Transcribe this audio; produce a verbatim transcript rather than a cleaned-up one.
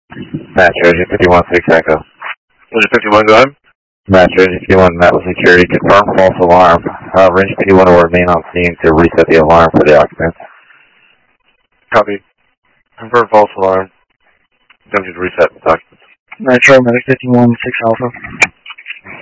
Match Rosie fifty-one six Echo. Rosie fifty-one, go ahead. Match Rosie fifty-one, met with security, confirm false alarm. Uh, Range fifty-one will remain on scene to reset the alarm for the occupants. Copy. Confirm false alarm. Don't need to reset the occupants. Metro, Medic fifty-one six Alpha.